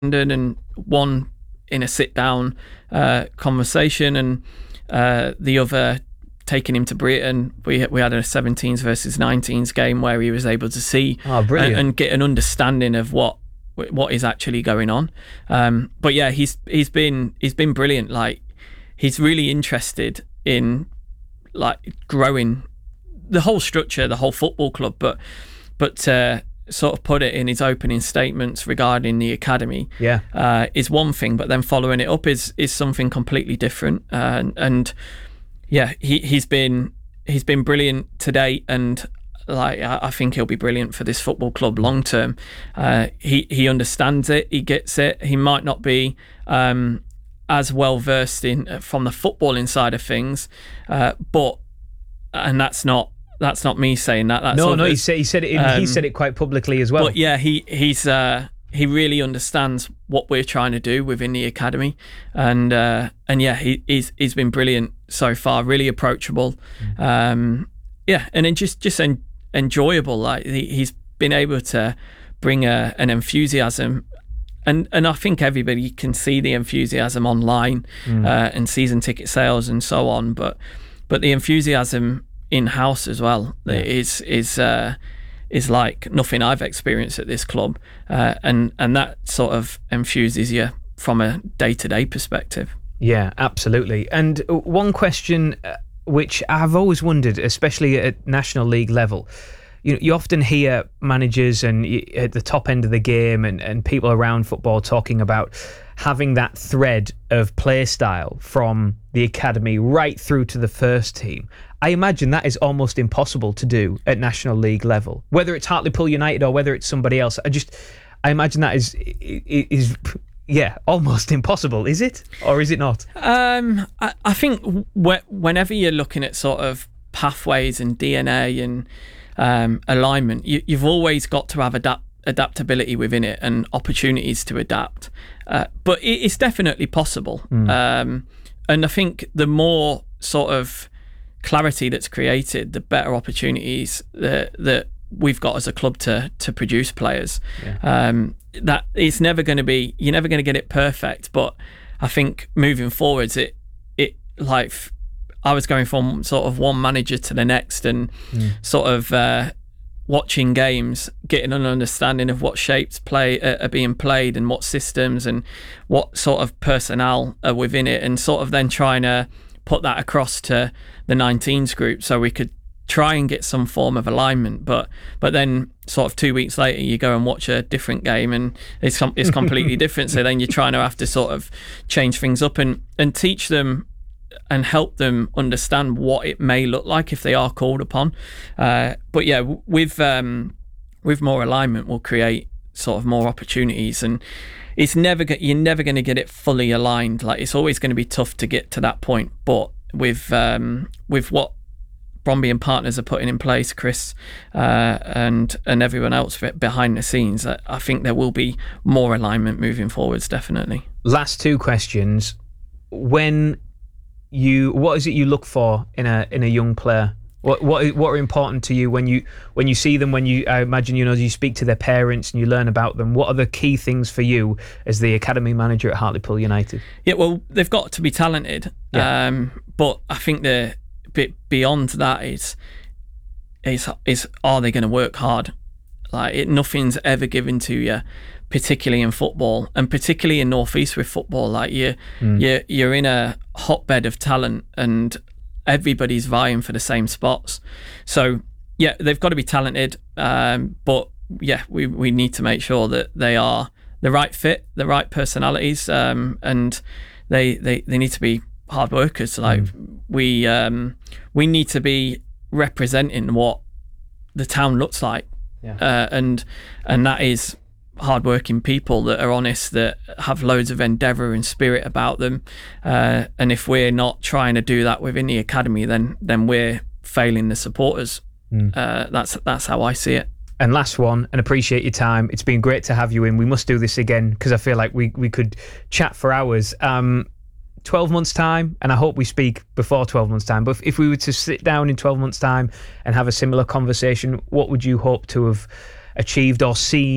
London and one in a sit-down conversation, and the other taking him to Britain. We had a 17s versus 19s game where he was able to see and get an understanding of what is actually going on. But yeah, he's been brilliant. Like, he's really interested in like growing the whole structure, the whole football club, but sort of put it in his opening statements regarding the academy is one thing, but then following it up is something completely different. And yeah, he's been brilliant to date, and like I think he'll be brilliant for this football club long term. He understands it, he gets it. He might not be as well versed in from the footballing side of things, but that's not me saying that. That's no. He said it. He said it quite publicly as well. But yeah, he really understands what we're trying to do within the academy, and yeah, he's been brilliant so far. Really approachable, and then just enjoyable. Like, he's been able to bring an enthusiasm. And I think everybody can see the enthusiasm online and season ticket sales and so on, but the enthusiasm in-house as well is like nothing I've experienced at this club, and that sort of enthuses you from a day-to-day perspective. Yeah, absolutely. And one question which I've always wondered, especially at National League level, you often hear managers and at the top end of the game and people around football talking about having that thread of play style from the academy right through to the first team. I imagine that is almost impossible to do at National League level, whether it's Hartlepool United or whether it's somebody else. I imagine that is almost impossible. Is it, or is it not? I think whenever you're looking at sort of pathways and DNA and alignment, you've always got to have adaptability within it and opportunities to adapt, but it's definitely possible. And I think the more sort of clarity that's created, the better opportunities that we've got as a club to produce players. That it's never going to be, you're never going to get it perfect, but I think moving forwards, it like I was going from sort of one manager to the next and sort of watching games, getting an understanding of what shapes play are being played and what systems and what sort of personnel are within it, and sort of then trying to put that across to the 19s group so we could try and get some form of alignment. But then sort of 2 weeks later you go and watch a different game and it's completely different. So then you're trying to have to sort of change things up and teach them and help them understand what it may look like if they are called upon. But yeah, with more alignment, we'll create sort of more opportunities, and you're never going to get it fully aligned. Like, it's always going to be tough to get to that point. But with what Bromby and partners are putting in place, Chris and everyone else behind the scenes, I think there will be more alignment moving forwards, definitely. Last two questions. What is it you look for in a young player? What are important to you when you see them, I imagine, you speak to their parents and you learn about them? What are the key things for you as the academy manager at Hartlepool United? Yeah, well, they've got to be talented. But I think the bit beyond that is are they going to work hard? Like, nothing's ever given to you, particularly in football, and particularly in North East with football. Like, you're in a hotbed of talent and everybody's vying for the same spots. So yeah, they've got to be talented, but yeah, we need to make sure that they are the right fit, the right personalities, and they need to be hard workers. Like, we need to be representing what the town looks like, and that is hard-working people that are honest, that have loads of endeavour and spirit about them, and if we're not trying to do that within the academy, then we're failing the supporters. That's how I see it. And last one, and appreciate your time. It's been great to have you in. We must do this again because I feel like we could chat for hours. 12 months time, and I hope we speak before 12 months time, but if we were to sit down in 12 months time and have a similar conversation, what would you hope to have achieved or seen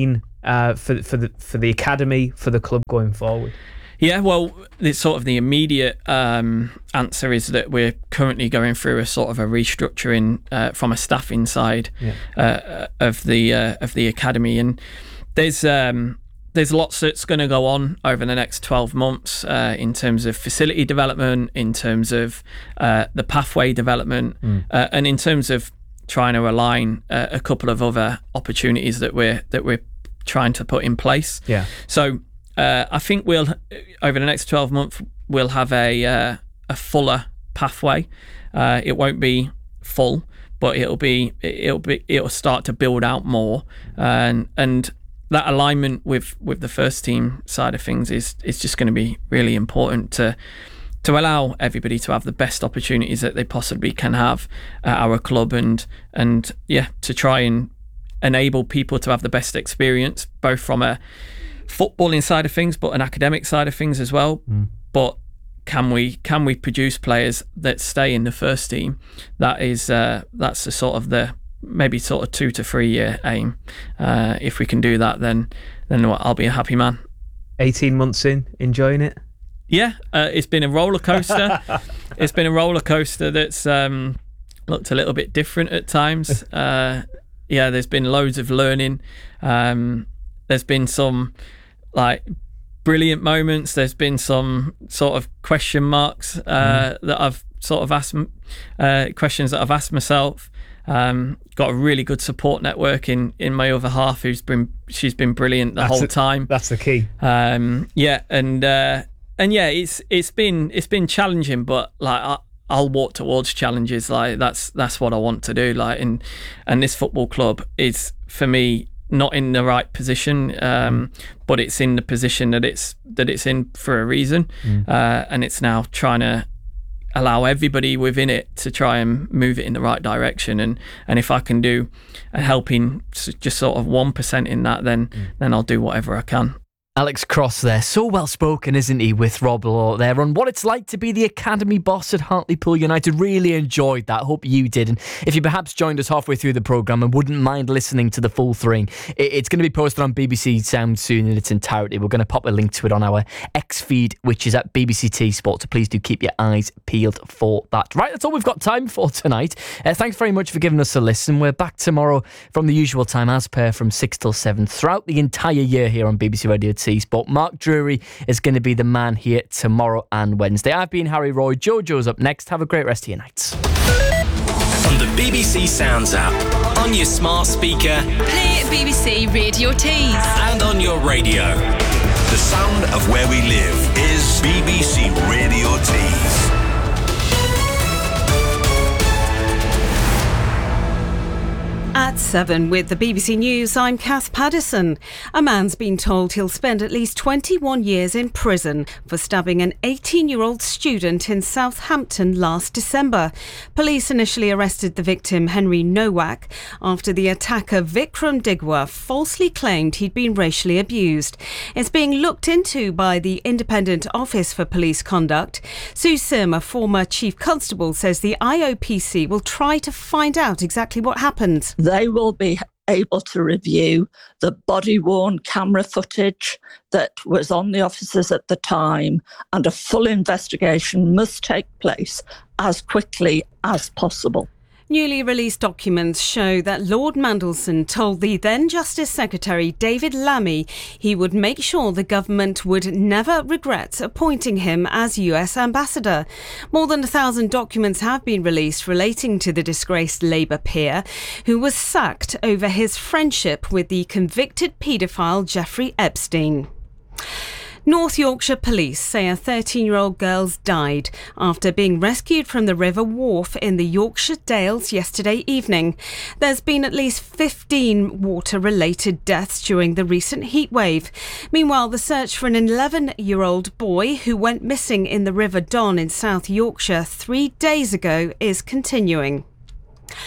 for the academy, for the club going forward? Yeah, well, it's sort of the immediate answer is that we're currently going through a sort of a restructuring from a staffing side of the academy, and there's lots that's going to go on over the next 12 months in terms of facility development, in terms of the pathway development, and in terms of trying to align a couple of other opportunities that we're trying to put in place. Yeah. So. I think we'll over the next 12 months we'll have a fuller pathway. It won't be full, but it'll start to build out more, and that alignment with the first team side of things is just going to be really important to allow everybody to have the best opportunities that they possibly can have at our club, and to try and enable people to have the best experience, both from a footballing side of things, but an academic side of things as well. But can we produce players that stay in the first team? That's the sort of the maybe sort of 2 to 3 year aim. If we can do that, then I'll be a happy man. 18 months in, enjoying it? Yeah, it's been a roller coaster. It's been a roller coaster that's looked a little bit different at times. There's been loads of learning. There's been some brilliant moments. There's been some sort of question marks that I've sort of asked, questions that I've asked myself. Got a really good support network in my other half she's been brilliant the whole time. That's the key. It's been challenging, but I'll walk towards challenges. That's what I want to do. And this football club is, for me, not in the right position, but it's in the position that it's in for a reason, and it's now trying to allow everybody within it to try and move it in the right direction. And if I can do a helping just sort of 1% in that, then I'll do whatever I can. Alex Cross there, so well spoken, isn't he, with Rob Law there on what it's like to be the academy boss at Hartlepool United. Really enjoyed that, hope you did. And if you perhaps joined us halfway through the programme and wouldn't mind listening to the full thing, it's going to be posted on BBC Sound soon in its entirety. We're going to pop a link to it on our X feed, which is at BBC T Sport, so please do keep your eyes peeled for that. Right, that's all we've got time for tonight. Thanks very much for giving us a listen. We're back tomorrow from the usual time, as per, from 6 till 7 throughout the entire year here on BBC Radio T Sport. Mark Drury is going to be the man here tomorrow and Wednesday. I've been Harry Roy. Jojo's up next. Have a great rest of your nights. On the BBC Sounds app, on your smart speaker, play BBC Radio Tees, and on your radio. The sound of where we live is BBC Radio Tees. At 7 with the BBC News, I'm Kath Paddison. A man's been told he'll spend at least 21 years in prison for stabbing an 18-year-old student in Southampton last December. Police initially arrested the victim, Henry Nowak, after the attacker Vikram Digwa falsely claimed he'd been racially abused. It's being looked into by the Independent Office for Police Conduct. Sue Sim, a former chief constable, says the IOPC will try to find out exactly what happened. They will be able to review the body-worn camera footage that was on the officers at the time, and a full investigation must take place as quickly as possible. Newly released documents show that Lord Mandelson told the then Justice Secretary David Lammy he would make sure the government would never regret appointing him as US Ambassador. More than 1,000 documents have been released relating to the disgraced Labour peer, who was sacked over his friendship with the convicted paedophile Jeffrey Epstein. North Yorkshire police say a 13-year-old girl died after being rescued from the River Wharfe in the Yorkshire Dales yesterday evening. There's been at least 15 water-related deaths during the recent heatwave. Meanwhile, the search for an 11-year-old boy who went missing in the River Don in South Yorkshire 3 days ago is continuing.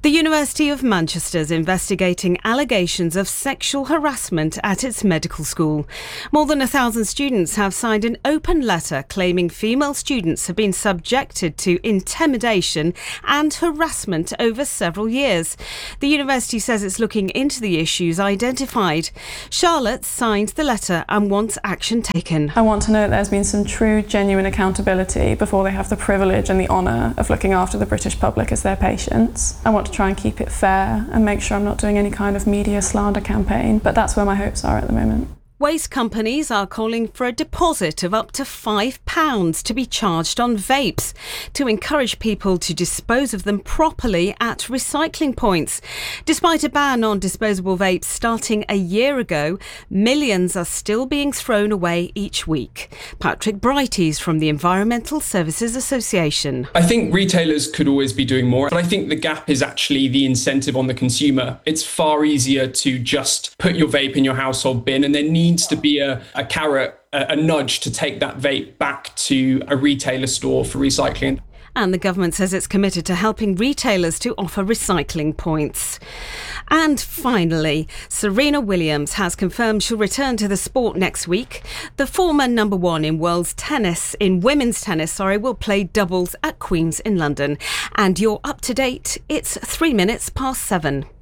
The University of Manchester is investigating allegations of sexual harassment at its medical school. More than 1,000 students have signed an open letter claiming female students have been subjected to intimidation and harassment over several years. The university says it's looking into the issues identified. Charlotte signed the letter and wants action taken. I want to know that there's been some true, genuine accountability before they have the privilege and the honour of looking after the British public as their patients. I want to try and keep it fair and make sure I'm not doing any kind of media slander campaign, but that's where my hopes are at the moment. Waste companies are calling for a deposit of up to £5 to be charged on vapes to encourage people to dispose of them properly at recycling points. Despite a ban on disposable vapes starting a year ago, millions are still being thrown away each week. Patrick Brighties from the Environmental Services Association. I think retailers could always be doing more, but I think the gap is actually the incentive on the consumer. It's far easier to just put your vape in your household bin, and there needs to be a carrot, a nudge to take that vape back to a retailer store for recycling. And the government says it's committed to helping retailers to offer recycling points. And finally, Serena Williams has confirmed she'll return to the sport next week. The former number one in women's tennis, will play doubles at Queen's in London. And you're up to date. It's 7:03.